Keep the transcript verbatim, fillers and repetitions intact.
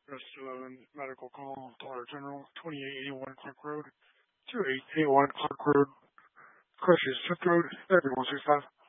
Rest eleven medical call, Dollar General, twenty-eight eighty-one Clark Road, two eight eight one Clark Road, Crushers, Fifth Road, thirty-one sixty-five.